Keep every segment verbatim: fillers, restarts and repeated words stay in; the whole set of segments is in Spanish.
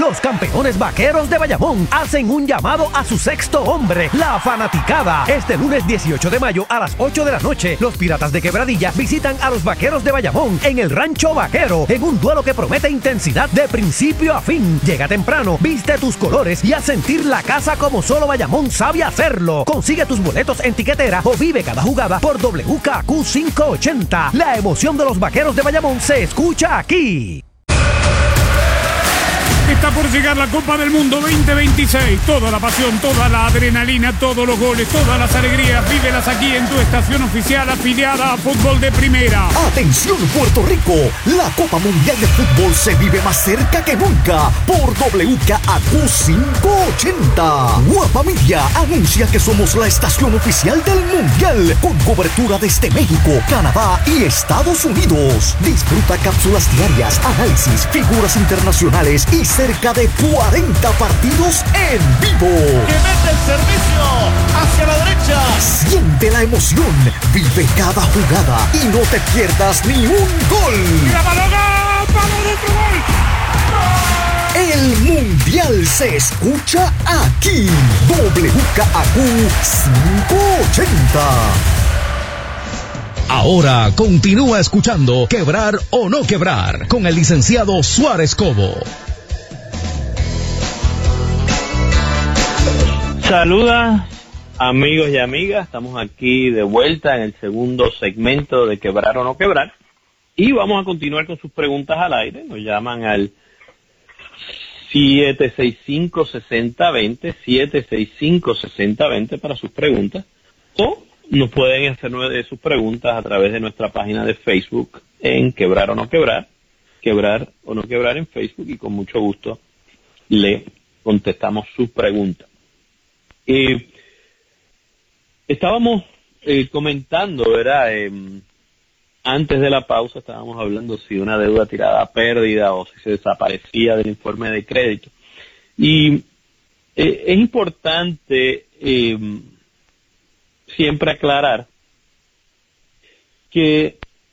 Los campeones vaqueros de Bayamón hacen un llamado a su sexto hombre, la fanaticada. Este lunes dieciocho de mayo a las ocho de la noche, los Piratas de Quebradilla visitan a los vaqueros de Bayamón en el Rancho Vaquero, en un duelo que promete intensidad de principio a fin. Llega temprano, viste tus colores y haz sentir la casa como solo Bayamón sabe hacerlo. Consigue tus boletos en tiquetera o vive cada jugada por W K Q quinientos ochenta. La emoción de los vaqueros de Bayamón se escucha aquí. Está por llegar la Copa del Mundo veinte veintiséis. Toda la pasión, toda la adrenalina, todos los goles, todas las alegrías, vívelas aquí en tu estación oficial afiliada a Fútbol de Primera. Atención Puerto Rico, la Copa Mundial de Fútbol se vive más cerca que nunca por W K Q quinientos ochenta. Guapa Media anuncia que somos la estación oficial del Mundial con cobertura desde México, Canadá y Estados Unidos. Disfruta cápsulas diarias, análisis, figuras internacionales y cerca de cuarenta partidos en vivo. ¡Que mete el servicio hacia la derecha! Siente la emoción, vive cada jugada y no te pierdas ni un gol. ¡Mira, Baloga! ¡Palo de otro gol! El Mundial se escucha aquí. W K Q quinientos ochenta. Ahora continúa escuchando Quebrar o No Quebrar con el licenciado Suárez Cobo. Saluda amigos y amigas, estamos aquí de vuelta en el segundo segmento de Quebrar o No Quebrar y vamos a continuar con sus preguntas al aire. Nos llaman al siete seis cinco, seis cero dos cero, siete seis cinco, seis cero dos cero para sus preguntas, o nos pueden hacer sus preguntas a través de nuestra página de Facebook en Quebrar o No Quebrar, Quebrar o No Quebrar en Facebook, y con mucho gusto le contestamos sus preguntas. Eh, estábamos eh, comentando, ¿verdad? Eh, antes de la pausa estábamos hablando si una deuda tirada a pérdida o si se desaparecía del informe de crédito. Y eh, es importante eh, siempre aclarar que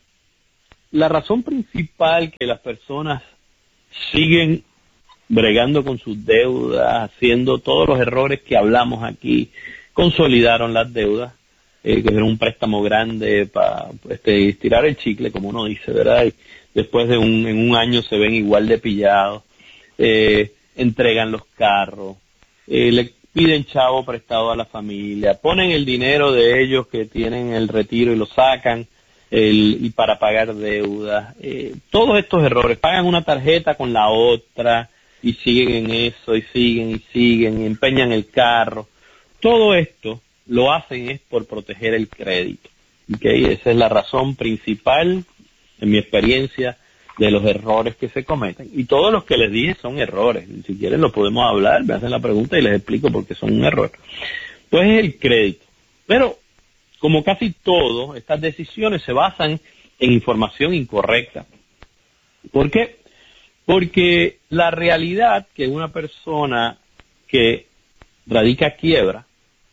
la razón principal que las personas siguen bregando con sus deudas, haciendo todos los errores que hablamos aquí, consolidaron las deudas, eh, que era un préstamo grande para este, estirar el chicle, como uno dice, ¿verdad? Y después de un, en un año se ven igual de pillados, eh, entregan los carros, eh, le piden chavo prestado a la familia, ponen el dinero de ellos que tienen el retiro y lo sacan, el, y para pagar deudas, eh, todos estos errores, pagan una tarjeta con la otra, y siguen en eso, y siguen, y siguen, y empeñan el carro. Todo esto lo hacen es por proteger el crédito. ¿Okay? Esa es la razón principal, en mi experiencia, de los errores que se cometen. Y todos los que les dije son errores. Si quieren lo podemos hablar, me hacen la pregunta y les explico por qué son un error. Pues es el crédito. Pero, como casi todo, estas decisiones se basan en información incorrecta. ¿Por qué? Porque la realidad que una persona que radica quiebra,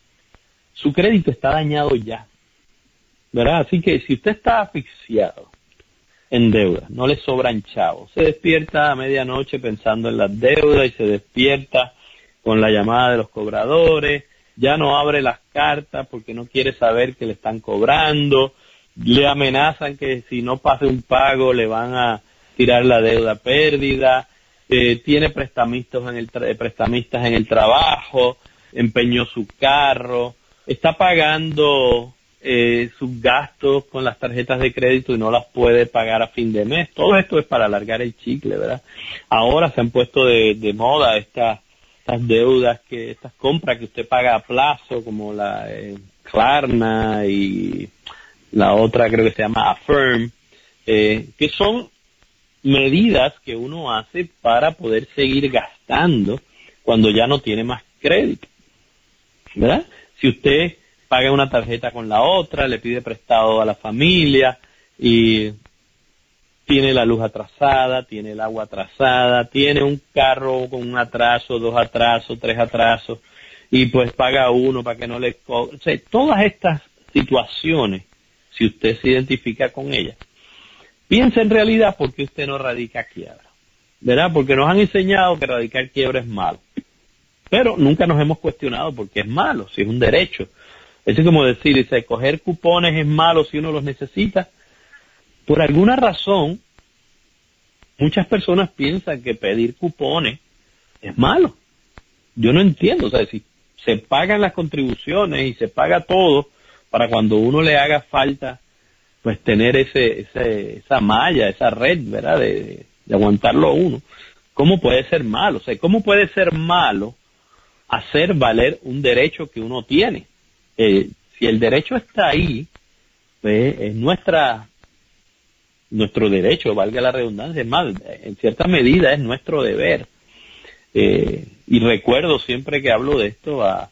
su crédito está dañado ya, ¿verdad? Así que si usted está asfixiado en deuda, no le sobran chavos, se despierta a medianoche pensando en las deudas y se despierta con la llamada de los cobradores, ya no abre las cartas porque no quiere saber que le están cobrando, le amenazan que si no pase un pago le van a tirar la deuda a pérdida, eh, tiene prestamistas en el tra- prestamistas en el trabajo, empeñó su carro, está pagando eh, sus gastos con las tarjetas de crédito y no las puede pagar a fin de mes. Todo esto es para alargar el chicle, ¿verdad? Ahora se han puesto de, de moda estas estas deudas, que estas compras que usted paga a plazo, como la eh, Klarna y la otra creo que se llama Affirm, eh, que son medidas que uno hace para poder seguir gastando cuando ya no tiene más crédito, ¿verdad? Si usted paga una tarjeta con la otra, le pide prestado a la familia y tiene la luz atrasada, tiene el agua atrasada, tiene un carro con un atraso, dos atrasos, tres atrasos, y pues paga uno para que no le cobre. O sea, todas estas situaciones, si usted se identifica con ellas, piensa en realidad por qué usted no radica quiebra, ¿verdad? Porque nos han enseñado que erradicar quiebra es malo. Pero nunca nos hemos cuestionado por qué es malo, si es un derecho. Eso es como decir, dice, coger cupones es malo si uno los necesita. Por alguna razón, muchas personas piensan que pedir cupones es malo. Yo no entiendo, o sea, si se pagan las contribuciones y se paga todo para cuando uno le haga falta, pues tener ese, ese esa malla, esa red, ¿verdad?, de, de aguantarlo uno. ¿Cómo puede ser malo? O sea, ¿cómo puede ser malo hacer valer un derecho que uno tiene? Eh, si el derecho está ahí, pues es nuestra nuestro derecho, valga la redundancia, es más, en cierta medida es nuestro deber. Eh, y recuerdo siempre que hablo de esto a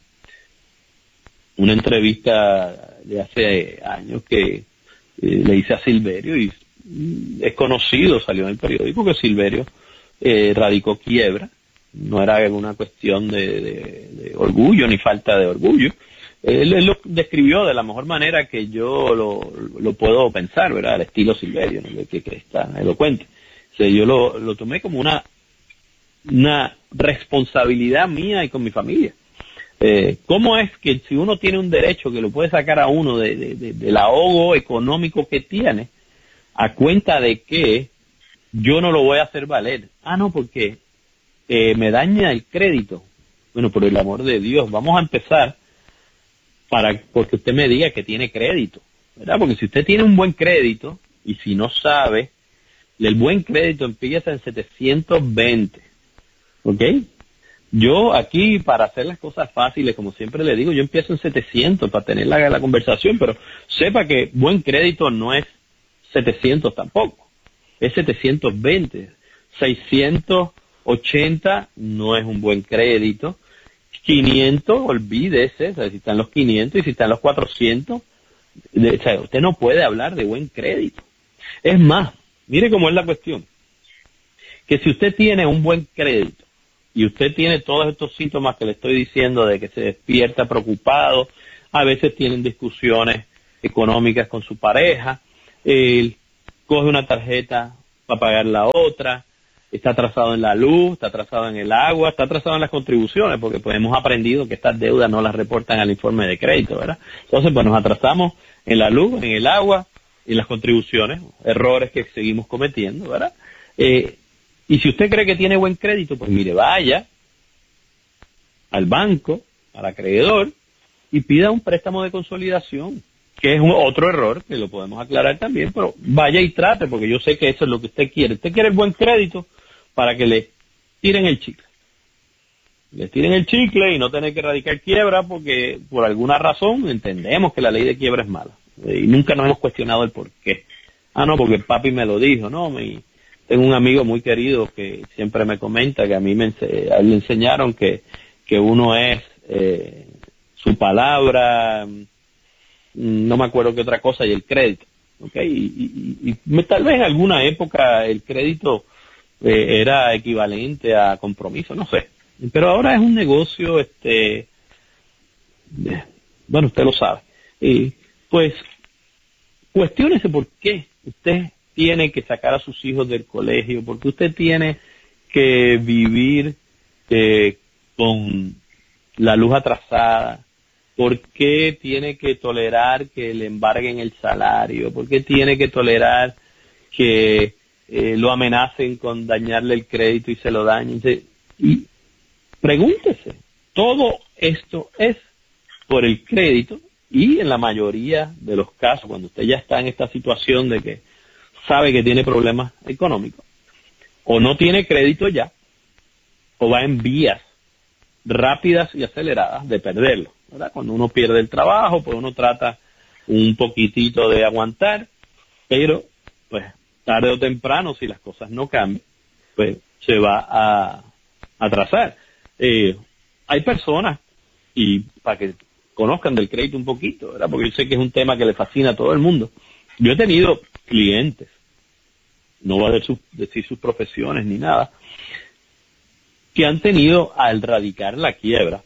una entrevista de hace años que eh, le hice a Silverio, y es conocido, salió en el periódico que Silverio eh, radicó quiebra. No era una cuestión de, de, de orgullo ni falta de orgullo. Él, él lo describió de la mejor manera que yo lo, lo puedo pensar, ¿verdad? Al estilo Silverio, ¿no? que, que está elocuente. O sea, yo lo, lo tomé como una, una responsabilidad mía y con mi familia. Eh, ¿Cómo es que si uno tiene un derecho que lo puede sacar a uno de, de, de, del ahogo económico que tiene, a cuenta de que yo no lo voy a hacer valer? Ah, no, porque eh, me daña el crédito. Bueno, por el amor de Dios, vamos a empezar para porque usted me diga que tiene crédito, ¿verdad? Porque si usted tiene un buen crédito, y si no sabe, el buen crédito empieza en setecientos veinte, ¿ok? Yo aquí, para hacer las cosas fáciles, como siempre le digo, yo empiezo en setecientos para tener la, la conversación, pero sepa que buen crédito no es setecientos tampoco, es setecientos veinte. seiscientos ochenta no es un buen crédito. quinientos, olvídese, o sea, si están los quinientos y si están los cuatrocientos, de, o sea, usted no puede hablar de buen crédito. Es más, mire cómo es la cuestión, que si usted tiene un buen crédito y usted tiene todos estos síntomas que le estoy diciendo, de que se despierta preocupado, a veces tienen discusiones económicas con su pareja, él coge una tarjeta para pagar la otra, está atrasado en la luz, está atrasado en el agua, está atrasado en las contribuciones, porque pues hemos aprendido que estas deudas no las reportan al informe de crédito, ¿verdad? Entonces, pues nos atrasamos en la luz, en el agua, en las contribuciones, errores que seguimos cometiendo, ¿verdad? Eh, y si usted cree que tiene buen crédito, pues mire, vaya al banco, al acreedor, y pida un préstamo de consolidación, que es un, otro error, que lo podemos aclarar también, pero vaya y trate, porque yo sé que eso es lo que usted quiere. Usted quiere el buen crédito para que le tiren el chicle. Le tiren el chicle y no tener que erradicar quiebra, porque por alguna razón entendemos que la ley de quiebra es mala. Y nunca nos hemos cuestionado el por qué. Ah, no, porque papi me lo dijo, no, mi, tengo un amigo muy querido que siempre me comenta que a mí me, a él le enseñaron que, que uno es eh, su palabra, no me acuerdo qué otra cosa, y el crédito, ¿okay? Y, y, y tal vez en alguna época el crédito eh, era equivalente a compromiso, no sé, pero ahora es un negocio, este, bueno, usted lo sabe. Y pues, cuestiónese por qué usted tiene que sacar a sus hijos del colegio, porque usted tiene que vivir eh, con la luz atrasada, por qué tiene que tolerar que le embarguen el salario, por qué tiene que tolerar que eh, lo amenacen con dañarle el crédito y se lo dañen. Y pregúntese, todo esto es por el crédito, y en la mayoría de los casos, cuando usted ya está en esta situación de que sabe que tiene problemas económicos, o no tiene crédito ya, o va en vías rápidas y aceleradas de perderlo, ¿verdad? Cuando uno pierde el trabajo, pues uno trata un poquitito de aguantar, pero pues tarde o temprano, si las cosas no cambian, pues se va a atrasar. Eh, hay personas, y para que conozcan del crédito un poquito, ¿verdad? Porque yo sé que es un tema que le fascina a todo el mundo. Yo he tenido clientes, no voy a decir sus, decir sus profesiones ni nada, que han tenido, al radicar la quiebra,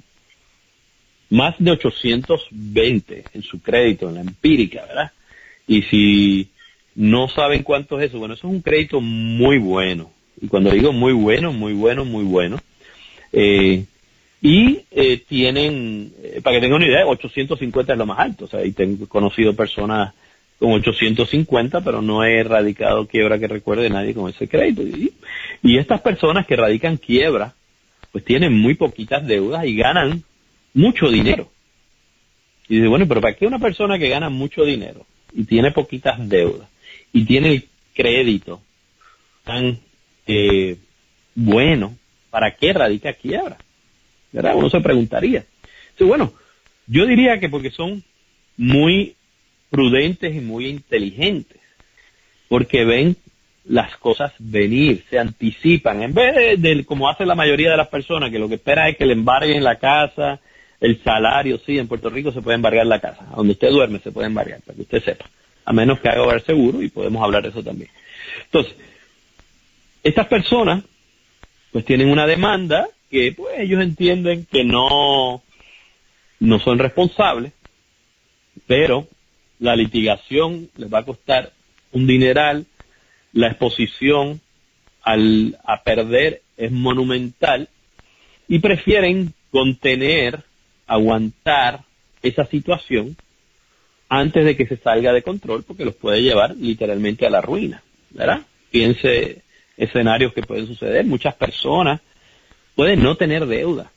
más de ochocientos veinte en su crédito, en la empírica, ¿verdad? Y si no saben cuánto es eso, bueno, eso es un crédito muy bueno, y cuando digo muy bueno, muy bueno, muy bueno, eh, y eh, tienen, eh, para que tengan una idea, ochocientos cincuenta es lo más alto, o sea, y tengo conocido personas con ochocientos cincuenta, pero no he erradicado quiebra que recuerde nadie con ese crédito. Y, y estas personas que erradican quiebra, pues tienen muy poquitas deudas y ganan mucho dinero. Y dice, bueno, pero ¿para qué una persona que gana mucho dinero y tiene poquitas deudas y tiene el crédito tan eh, bueno, para qué radica quiebra? ¿Verdad? Uno se preguntaría. Entonces, bueno, yo diría que porque son muy prudentes y muy inteligentes, porque ven las cosas venir, se anticipan, en vez de, de como hace la mayoría de las personas, que lo que espera es que le embarguen la casa, el salario. Sí, en Puerto Rico se puede embargar la casa, donde usted duerme se puede embargar, para que usted sepa, a menos que haga hogar seguro, y podemos hablar de eso también. Entonces, estas personas pues tienen una demanda que pues ellos entienden que no, no son responsables, pero la litigación les va a costar un dineral, la exposición al, a perder es monumental, y prefieren contener, aguantar esa situación antes de que se salga de control, porque los puede llevar literalmente a la ruina, ¿verdad? Piense escenarios que pueden suceder. Muchas personas pueden no tener deuda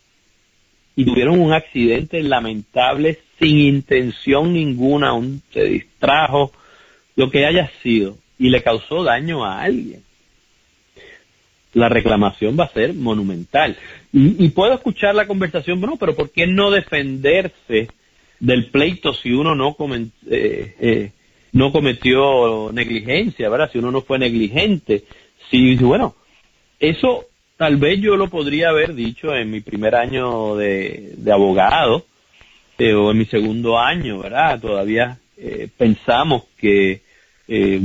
y tuvieron un accidente lamentable sin intención ninguna, un, se distrajo, lo que haya sido, y le causó daño a alguien. La reclamación va a ser monumental. Y, y puedo escuchar la conversación, bueno, pero ¿por qué no defenderse del pleito si uno no, comen, eh, eh, no cometió negligencia, ¿verdad? Si uno no fue negligente. Si, bueno, eso tal vez yo lo podría haber dicho en mi primer año de, de abogado, eh, o en mi segundo año, ¿verdad? Todavía eh, pensamos que, eh,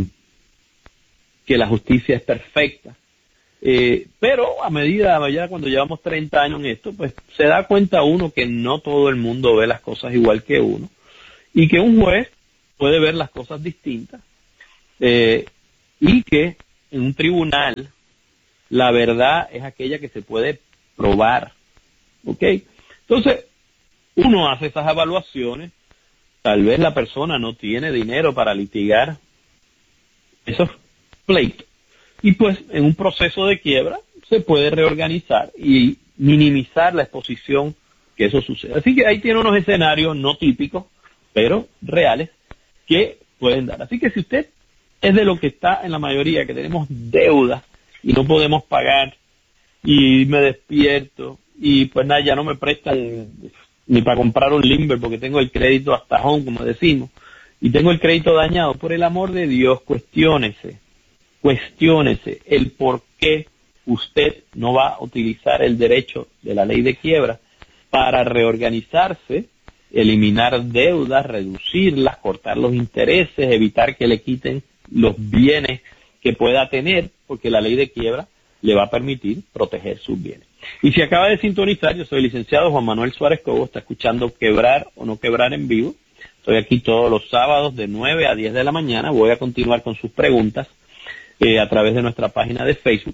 que la justicia es perfecta. Eh, pero a medida, ya cuando llevamos treinta años en esto, pues se da cuenta uno que no todo el mundo ve las cosas igual que uno, y que un juez puede ver las cosas distintas, eh, y que en un tribunal la verdad es aquella que se puede probar, ¿ok? Entonces, uno hace esas evaluaciones, tal vez la persona no tiene dinero para litigar esos pleitos, y pues en un proceso de quiebra se puede reorganizar y minimizar la exposición que eso suceda. Así que ahí tiene unos escenarios no típicos, pero reales, que pueden dar. Así que si usted es de lo que está en la mayoría, que tenemos deudas y no podemos pagar, y me despierto y pues nada, ya no me prestan ni para comprar un limber porque tengo el crédito hasta home, como decimos, y tengo el crédito dañado, por el amor de Dios, cuestiónese, cuestiónese el por qué usted no va a utilizar el derecho de la ley de quiebra para reorganizarse, eliminar deudas, reducirlas, cortar los intereses, evitar que le quiten los bienes que pueda tener, porque la ley de quiebra le va a permitir proteger sus bienes. Y si acaba de sintonizar, yo soy el licenciado Juan Manuel Suárez Cobo, está escuchando Quebrar o No Quebrar en vivo. Estoy aquí todos los sábados de nueve a diez de la mañana. Voy a continuar con sus preguntas eh, a través de nuestra página de Facebook.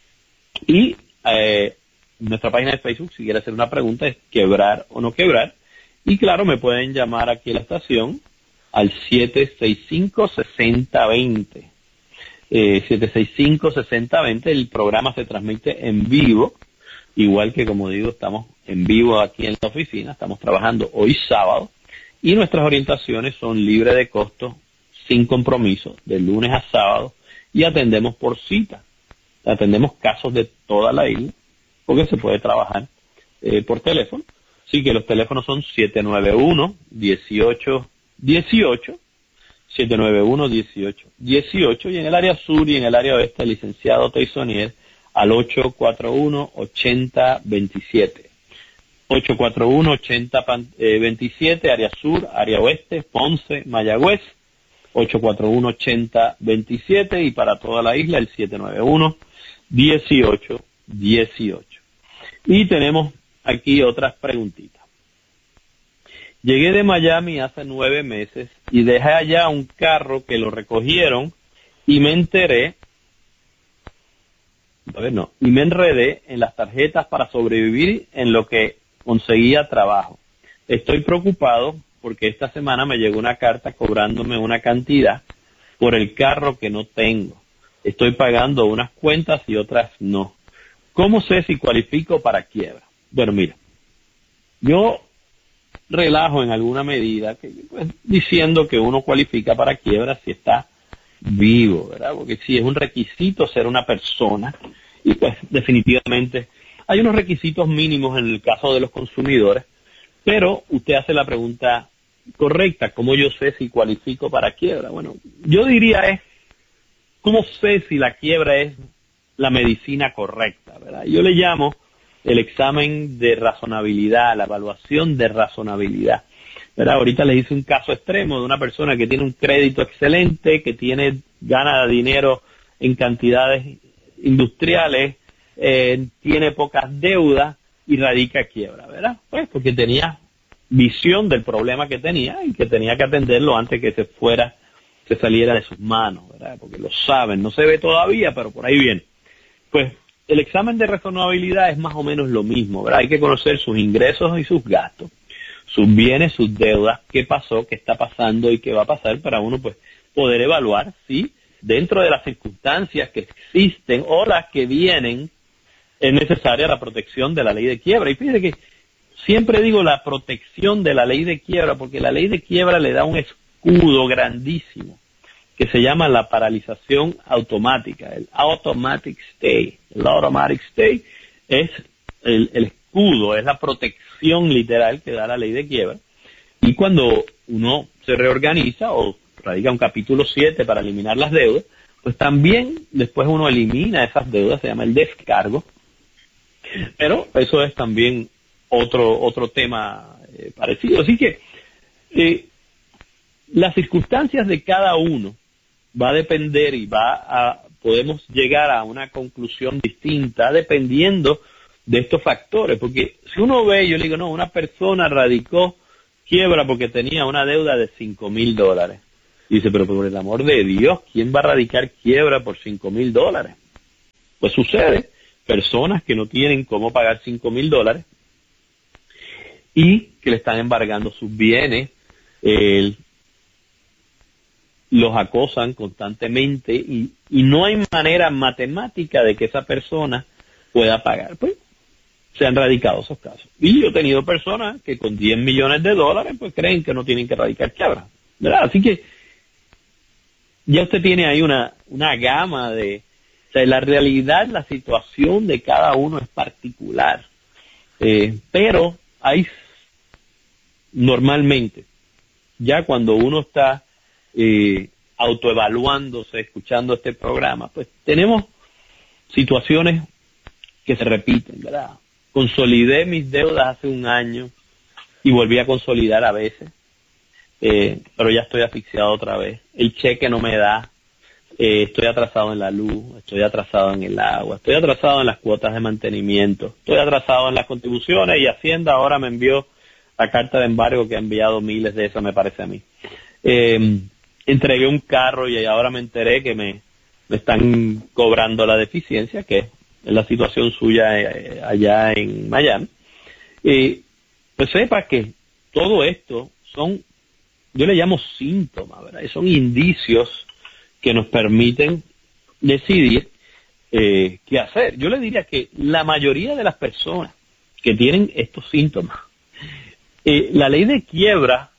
Y eh, nuestra página de Facebook, si quiere hacer una pregunta, es Quebrar o No Quebrar. Y claro, me pueden llamar aquí a la estación al siete seis cinco, seis cero dos cero. Eh, siete seis cinco, seis cero dos cero. El programa se transmite en vivo, igual que, como digo, estamos en vivo aquí en la oficina. Estamos trabajando hoy sábado y nuestras orientaciones son libres de costo, sin compromiso, de lunes a sábado, y atendemos por cita. Atendemos casos de toda la isla, porque se puede trabajar eh, por teléfono. Así que los teléfonos son siete nueve uno, dieciocho dieciocho, siete nueve uno, dieciocho dieciocho, y en el área sur y en el área oeste, el licenciado Teisonier al ocho cuatro uno, ochenta veintisiete. ocho cuatro uno, ochenta veintisiete, área sur, área oeste, Ponce, Mayagüez, ocho cuatro uno, ochenta veintisiete, y para toda la isla el siete nueve uno, dieciocho dieciocho. Y tenemos aquí otras preguntitas. Llegué de Miami hace nueve meses y dejé allá un carro que lo recogieron y me enteré a ver, no, y me enredé en las tarjetas para sobrevivir en lo que conseguía trabajo. Estoy preocupado porque esta semana me llegó una carta cobrándome una cantidad por el carro que no tengo. Estoy pagando unas cuentas y otras no. ¿Cómo sé si cualifico para quiebra? Bueno, mira, yo relajo en alguna medida que, pues, diciendo que uno cualifica para quiebra si está vivo, ¿verdad? Porque si es un requisito ser una persona, y pues definitivamente hay unos requisitos mínimos en el caso de los consumidores, pero usted hace la pregunta correcta, ¿cómo yo sé si cualifico para quiebra? Bueno, yo diría es, ¿cómo sé si la quiebra es la medicina correcta, ¿verdad? Yo le llamo el examen de razonabilidad, la evaluación de razonabilidad, ¿verdad? Ahorita les hice un caso extremo de una persona que tiene un crédito excelente, que tiene gana dinero en cantidades industriales, eh, tiene pocas deudas y radica quiebra, ¿verdad? Pues porque tenía visión del problema que tenía y que tenía que atenderlo antes que se fuera, se saliera de sus manos, ¿verdad? Porque lo saben, no se ve todavía, pero por ahí viene. Pues el examen de razonabilidad es más o menos lo mismo, ¿verdad? Hay que conocer sus ingresos y sus gastos, sus bienes, sus deudas, qué pasó, qué está pasando y qué va a pasar para uno pues poder evaluar si dentro de las circunstancias que existen o las que vienen es necesaria la protección de la ley de quiebra. Y fíjese que siempre digo la protección de la ley de quiebra porque la ley de quiebra le da un escudo grandísimo que se llama la paralización automática, el automatic stay. El automatic stay es el, el escudo, es la protección literal que da la ley de quiebra. Y cuando uno se reorganiza o radica un capítulo siete para eliminar las deudas, pues también después uno elimina esas deudas, se llama el descargo. Pero eso es también otro otro tema eh, parecido. Así que eh, las circunstancias de cada uno va a depender y va a podemos llegar a una conclusión distinta dependiendo de estos factores, porque si uno ve, yo le digo, no, una persona radicó quiebra porque tenía una deuda de cinco mil dólares. Y dice, pero por el amor de Dios, ¿quién va a radicar quiebra por cinco mil dólares? Pues sucede, personas que no tienen cómo pagar cinco mil dólares y que le están embargando sus bienes, eh, los acosan constantemente y, y no hay manera matemática de que esa persona pueda pagar. Pues se han radicado esos casos. Y yo he tenido personas que con diez millones de dólares pues creen que no tienen que radicar quiebra, ¿verdad? Así que ya usted tiene ahí una, una gama de... O sea, la realidad, la situación de cada uno es particular. Eh, pero hay normalmente, ya cuando uno está eh, autoevaluándose, escuchando este programa, pues tenemos situaciones que se repiten, ¿verdad? Consolidé mis deudas hace un año y volví a consolidar a veces, eh, pero ya estoy asfixiado otra vez. El cheque no me da, eh, estoy atrasado en la luz, estoy atrasado en el agua, estoy atrasado en las cuotas de mantenimiento, estoy atrasado en las contribuciones y Hacienda ahora me envió la carta de embargo que ha enviado miles de esas, me parece a mí. Eh, entregué un carro y ahora me enteré que me, me están cobrando la deficiencia, que es la situación suya eh, allá en Miami. Eh, pues sepa que todo esto son, yo le llamo síntomas, ¿verdad? Son indicios que nos permiten decidir eh, qué hacer. Yo le diría que la mayoría de las personas que tienen estos síntomas, eh, la ley de quiebra,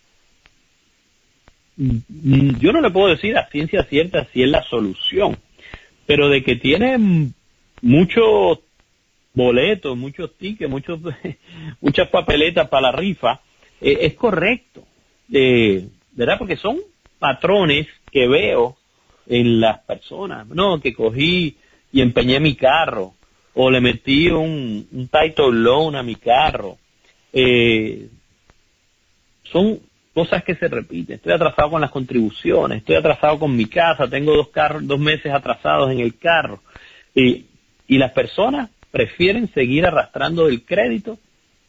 yo no le puedo decir a ciencia cierta si es la solución, pero de que tienen muchos boletos, muchos tickets, muchos, muchas papeletas para la rifa, eh, es correcto, eh, ¿verdad? Porque son patrones que veo en las personas, no, que cogí y empeñé mi carro, o le metí un, un title loan a mi carro, eh, son cosas que se repiten. Estoy atrasado con las contribuciones, estoy atrasado con mi casa, tengo dos carros, dos meses atrasados en el carro, y, y las personas prefieren seguir arrastrando el crédito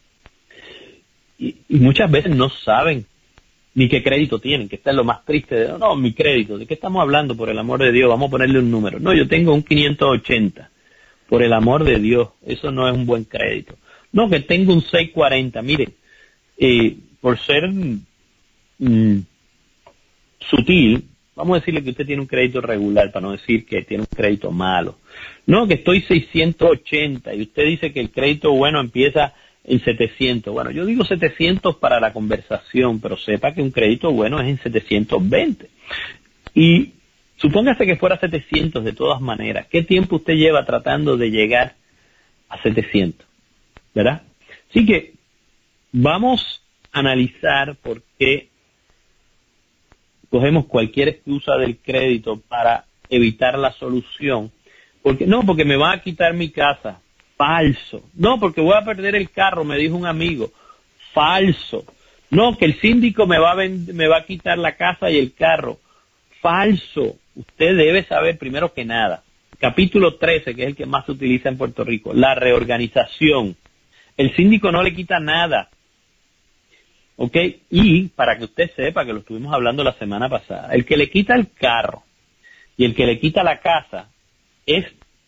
y, y muchas veces no saben ni qué crédito tienen, que está en lo más triste de, no, mi crédito, ¿de qué estamos hablando? Por el amor de Dios, vamos a ponerle un número. No, yo tengo un quinientos ochenta. Por el amor de Dios, eso no es un buen crédito. No, que tengo un seis cuarenta, mire, eh, por ser mm, sutil, vamos a decirle que usted tiene un crédito regular, para no decir que tiene un crédito malo. No, que estoy seiscientos ochenta y usted dice que el crédito bueno empieza en setecientos. Bueno, yo digo setecientos para la conversación, pero sepa que un crédito bueno es en setecientos veinte. Y supóngase que fuera setecientos de todas maneras. ¿Qué tiempo usted lleva tratando de llegar a setecientos? ¿Verdad? Así que vamos a analizar por qué cogemos cualquier excusa del crédito para evitar la solución. Porque no, porque me van a quitar mi casa. Falso. No, porque voy a perder el carro, me dijo un amigo. Falso. No, que el síndico me va a vend- me va a quitar la casa y el carro. Falso. Usted debe saber primero que nada. Capítulo trece, que es el que más se utiliza en Puerto Rico, la reorganización. El síndico no le quita nada. ¿Ok? Y para que usted sepa, que lo estuvimos hablando la semana pasada, el que le quita el carro y el que le quita la casa es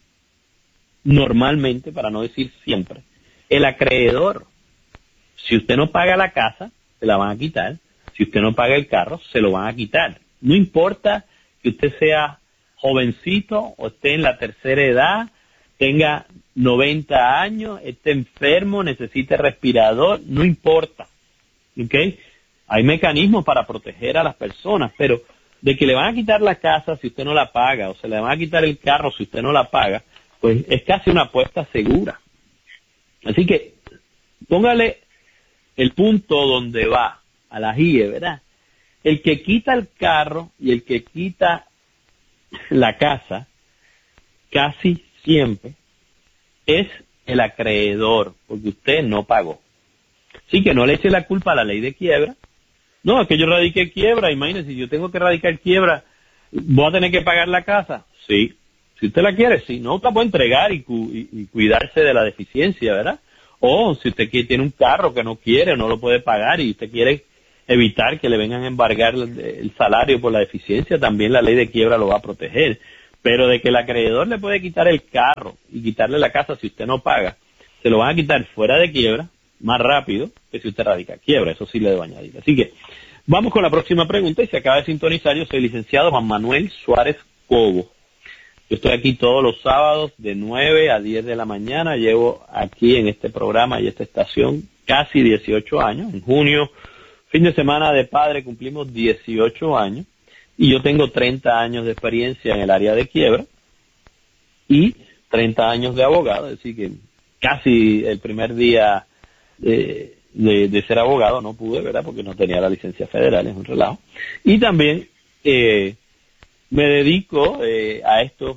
normalmente, para no decir siempre, el acreedor. Si usted no paga la casa, se la van a quitar. Si usted no paga el carro, se lo van a quitar. No importa que usted sea jovencito o esté en la tercera edad, tenga noventa años, esté enfermo, necesite respirador, no importa. ¿Ok? Hay mecanismos para proteger a las personas, pero de que le van a quitar la casa si usted no la paga, o se le van a quitar el carro si usted no la paga, pues es casi una apuesta segura. Así que póngale el punto donde va, a la G I E, ¿verdad? El que quita el carro y el que quita la casa, casi siempre, es el acreedor, porque usted no pagó. Así que no le eche la culpa a la ley de quiebra. No, es que yo radiqué quiebra, imagínese, si yo tengo que radicar quiebra, ¿voy a tener que pagar la casa? Sí. Si usted la quiere, sí. No, la puede entregar y, cu- y, y cuidarse de la deficiencia, ¿verdad? O si usted quiere, tiene un carro que no quiere o no lo puede pagar y usted quiere evitar que le vengan a embargar el, el salario por la deficiencia, también la ley de quiebra lo va a proteger. Pero de que el acreedor le puede quitar el carro y quitarle la casa si usted no paga, se lo van a quitar fuera de quiebra más rápido que si usted radica quiebra, eso sí le debo añadir. Así que vamos con la próxima pregunta y se acaba de sintonizar. Yo soy el licenciado Juan Manuel Suárez Cobo. Yo estoy aquí todos los sábados de nueve a diez de la mañana. Llevo aquí en este programa y esta estación casi dieciocho años. En junio, fin de semana de padre, cumplimos dieciocho años. Y yo tengo treinta años de experiencia en el área de quiebra y treinta años de abogado. Es decir, que casi el primer día de, de, de ser abogado no pude, ¿verdad? Porque no tenía la licencia federal, es un relajo. Y también eh, me dedico eh, a esto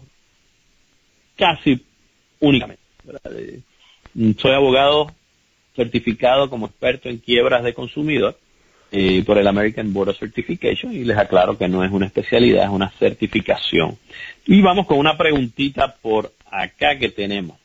casi únicamente, ¿verdad? Eh, soy abogado certificado como experto en quiebras de consumidor eh, por el American Board of Certification, y les aclaro que no es una especialidad, es una certificación. Y vamos con una preguntita por acá que tenemos.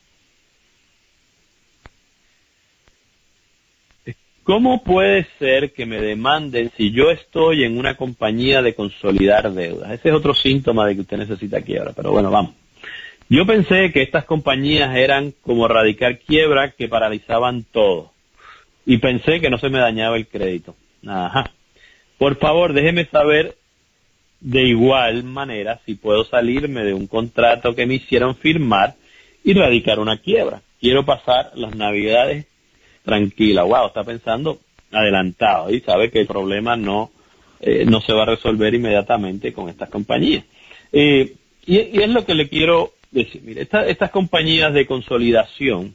¿Cómo puede ser que me demanden si yo estoy en una compañía de consolidar deudas? Ese es otro síntoma de que usted necesita quiebra, pero bueno, vamos. Yo pensé que estas compañías eran como radicar quiebra, que paralizaban todo. Y pensé que no se me dañaba el crédito. Ajá. Por favor, déjeme saber de igual manera si puedo salirme de un contrato que me hicieron firmar y radicar una quiebra. Quiero pasar las Navidades tranquila. Wow, está pensando adelantado y sabe que el problema no eh, no se va a resolver inmediatamente con estas compañías. Eh, y, y es lo que le quiero decir. Mire, esta, estas compañías de consolidación,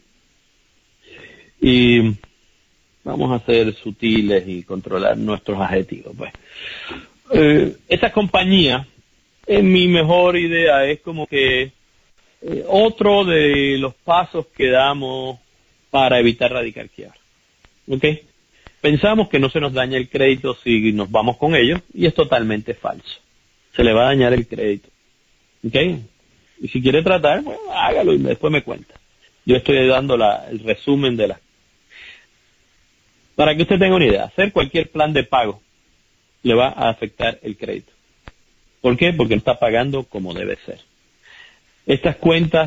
y vamos a ser sutiles y controlar nuestros adjetivos. Pues, eh, estas compañías, en mi mejor idea, es como que eh, otro de los pasos que damos para evitar radicar quiebra. ¿Ok? Pensamos que no se nos daña el crédito si nos vamos con ellos, y es totalmente falso. Se le va a dañar el crédito. ¿Ok? Y si quiere tratar, bueno, hágalo y después me cuenta. Yo estoy dando la, el resumen de la... Para que usted tenga una idea, hacer cualquier plan de pago le va a afectar el crédito. ¿Por qué? Porque no está pagando como debe ser. Estas cuentas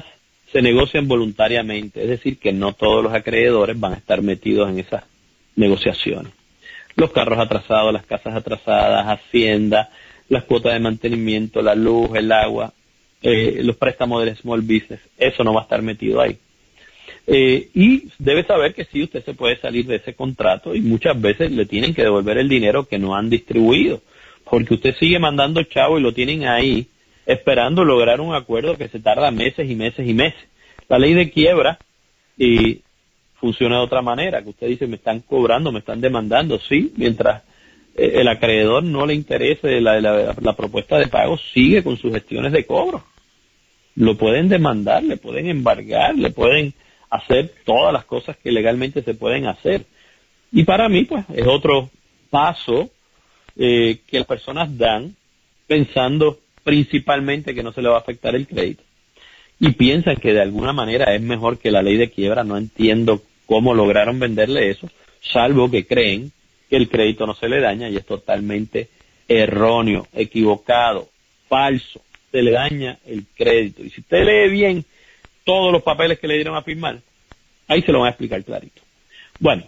se negocian voluntariamente, es decir, que no todos los acreedores van a estar metidos en esas negociaciones. Los carros atrasados, las casas atrasadas, Hacienda, las cuotas de mantenimiento, la luz, el agua, eh, los préstamos del small business, eso no va a estar metido ahí. Eh, y debe saber que sí, usted se puede salir de ese contrato y muchas veces le tienen que devolver el dinero que no han distribuido, porque usted sigue mandando chavo y lo tienen ahí esperando lograr un acuerdo que se tarda meses y meses y meses. La ley de quiebra y funciona de otra manera, que usted dice, me están cobrando, me están demandando, sí, mientras eh, el acreedor no le interese la, la, la propuesta de pago, sigue con sus gestiones de cobro. Lo pueden demandar, le pueden embargar, le pueden hacer todas las cosas que legalmente se pueden hacer. Y para mí, pues, es otro paso eh, que las personas dan pensando principalmente que no se le va a afectar el crédito. Y piensan que de alguna manera es mejor que la ley de quiebra. No entiendo cómo lograron venderle eso, salvo que creen que el crédito no se le daña, y es totalmente erróneo, equivocado, falso. Se le daña el crédito. Y si usted lee bien todos los papeles que le dieron a firmar, ahí se lo van a explicar clarito. Bueno,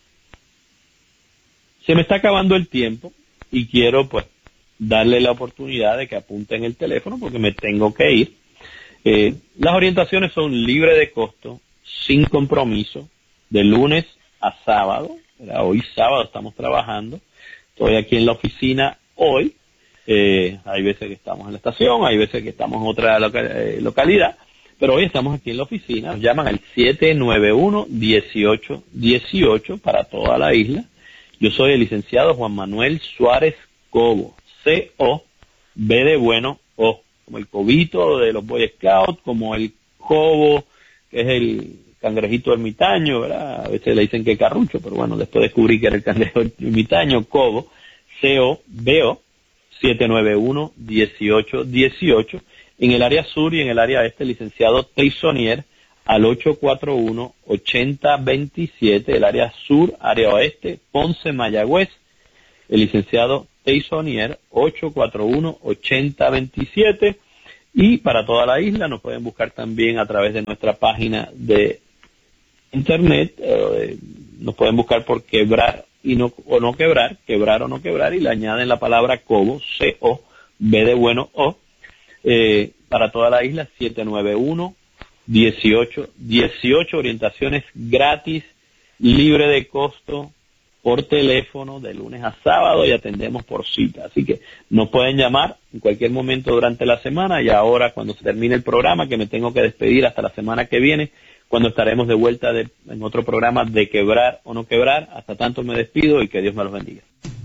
se me está acabando el tiempo y quiero pues darle la oportunidad de que apunten el teléfono porque me tengo que ir. Eh, las orientaciones son libres de costo, sin compromiso, de lunes a sábado. ¿Verdad? Hoy sábado estamos trabajando, estoy aquí en la oficina hoy, eh, hay veces que estamos en la estación, hay veces que estamos en otra loca eh, localidad, pero hoy estamos aquí en la oficina. Nos llaman al siete nueve uno, uno ocho uno ocho para toda la isla. Yo soy el licenciado Juan Manuel Suárez Cobo, C O, B de bueno, O, como el cobito de los Boy Scouts, como el cobo, que es el cangrejito ermitaño, ¿verdad? A veces le dicen que carrucho, pero bueno, después descubrí que era el cangrejo ermitaño, cobo, C O, B O, siete nueve uno, uno ocho uno ocho. En el área sur y en el área este, licenciado Teisonier, al ocho cuatro uno, ocho cero dos siete, el área sur, área oeste, Ponce, Mayagüez, el licenciado Teisonier, ocho cuatro uno, ocho cero dos siete, y para toda la isla nos pueden buscar también a través de nuestra página de internet, eh, nos pueden buscar por quebrar y no, o no quebrar, quebrar o no quebrar, y le añaden la palabra Cobo, C O, B de bueno, O, eh, para toda la isla, siete nueve uno, uno ocho uno ocho, orientaciones gratis, libre de costo, por teléfono, de lunes a sábado, y atendemos por cita. Así que nos pueden llamar en cualquier momento durante la semana, y ahora cuando se termine el programa, que me tengo que despedir hasta la semana que viene, cuando estaremos de vuelta de, en otro programa de Quebrar o No Quebrar. Hasta tanto me despido y que Dios me los bendiga.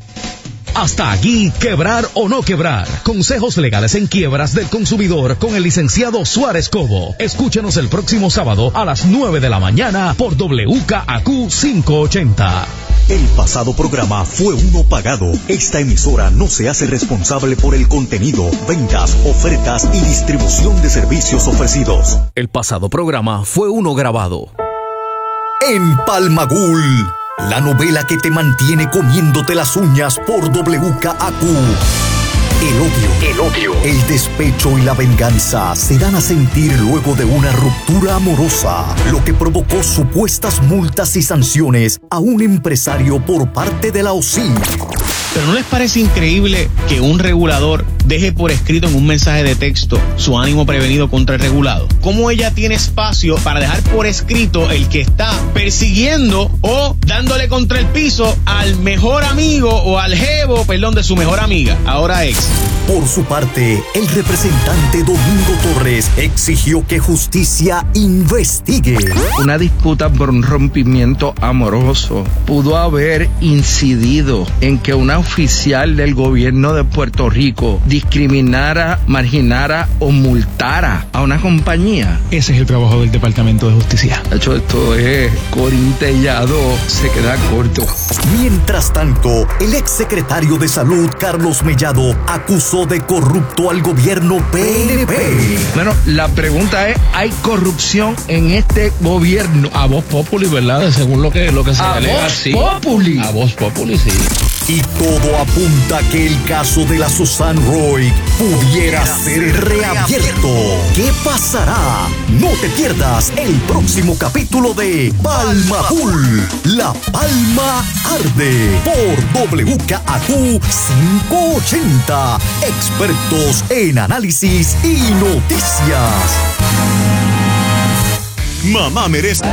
Hasta aquí, Quebrar o No Quebrar. Consejos legales en quiebras del consumidor con el licenciado Suárez Cobo. Escúchenos el próximo sábado a las nueve de la mañana por W K A Q quinientos ochenta. El pasado programa fue uno pagado. Esta emisora no se hace responsable por el contenido, ventas, ofertas y distribución de servicios ofrecidos. El pasado programa fue uno grabado. En Palmagul, la novela que te mantiene comiéndote las uñas por W K A Q. El odio, el odio, el despecho y la venganza se dan a sentir luego de una ruptura amorosa, lo que provocó supuestas multas y sanciones a un empresario por parte de la O S I. ¿Pero no les parece increíble que un regulador deje por escrito en un mensaje de texto su ánimo prevenido contra el regulado? ¿Cómo ella tiene espacio para dejar por escrito el que está persiguiendo o dándole contra el piso al mejor amigo o al jevo, perdón, de su mejor amiga, ahora ex? Por su parte, el representante Domingo Torres exigió que justicia investigue. Una disputa por un rompimiento amoroso pudo haber incidido en que una oficial del gobierno de Puerto Rico discriminara, marginara o multara a una compañía. Ese es el trabajo del Departamento de Justicia. De hecho, esto es corintellado, se queda corto. Mientras tanto, el exsecretario de Salud, Carlos Mellado, acusó de corrupto al gobierno P N P. Bueno, la pregunta es, ¿hay corrupción en este gobierno? A voz populi, ¿verdad? Según lo que, lo que se a alega, voz sí. populi. A voz populi, sí. Y todo apunta que el caso de la Susan Roy pudiera ser reabierto. ¿Qué pasará? No te pierdas el próximo capítulo de Palma Pool. La Palma Arde por W K A Q quinientos ochenta. Expertos en análisis y noticias. Mamá merece